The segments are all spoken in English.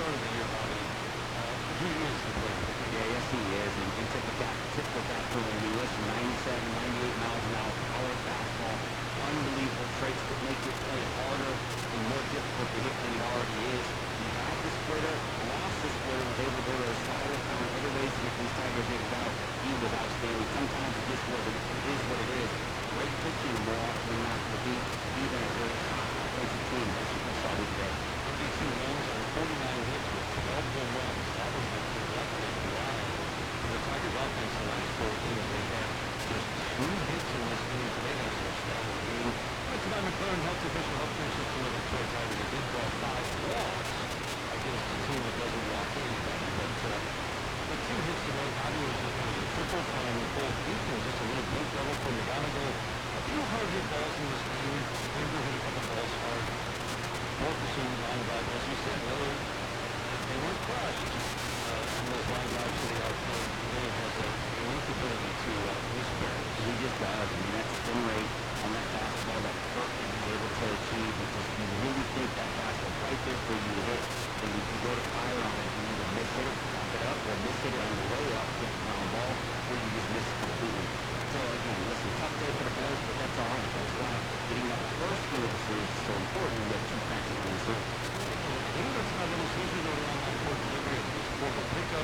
start of the year, Bobby, he is the player. Yeah, yes, he is. And typical cat for him. He listen, 97, 98 miles an hour, power fastball, unbelievable traits that make it play harder and more difficult to hit than it already is. He got the splitter, lost the splitter, was able to go to a slider, found other ways to get these Tigers hitters out. He was outstanding. Sometimes it just wasn't. It is what it is. Great pitching more often than not to beat even a very hot offensive team. That's what we saw today. 32 runs on 49 hits with 12 home runs. That was the collective drive for the Tigers offense the last 4 games. They had just 2 hits in this game today. That was their strongest game. That's about McLaren Health Official Health Care System of the Detroit Tigers. They did draw 5 walks against a team that doesn't walk anybody. But the 2 hits today, Bobby, was a triple from both defense, just a little deep level for McGonigal. A few hard hit balls in this game. Amber hit a couple balls hard. More pursuit line drive, as you said, they weren't crushed on those line drives to the outfield. He has a unique ability to miscarry. He just does. I mean, that spin rate on that fastball that Kirk is able to achieve. It's just, you really think that fastball right there for you to hit. And you can go to fire on it. You either miss it, pop it up, or miss it on the way up, get the ground ball, or you just miss it completely. So, again, listen, tough day for the Bears, but that's all right. That's why getting that first game of the series is so important. You have 2 practice games here. Ingram's had a little season over on that fourth delivery of his forward pickup.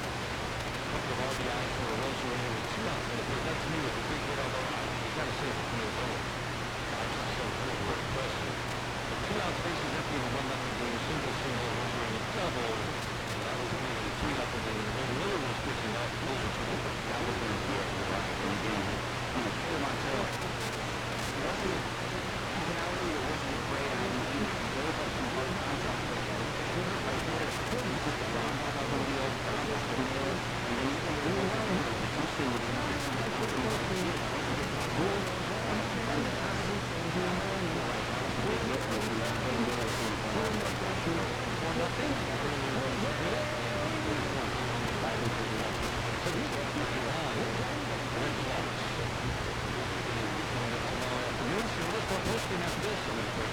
A couple of RBIs for a Rosarina with 2 outs. That to me was a big hit, although you got to say it from his own. That's just so good, we're impressive. The 2 outs bases empty in a 1-0 game, single, Rosarina double. And that was maybe the 3-0 game. And then Miller was pitching out closer to the That was going to be it. Right. And again, Peter Montero, it wasn't even out early, it wasn't great. I mean, he gave up some hard contact right there. Right there, he just a ground ball out the field, just a nail, and then you can really run him. But you see what After this,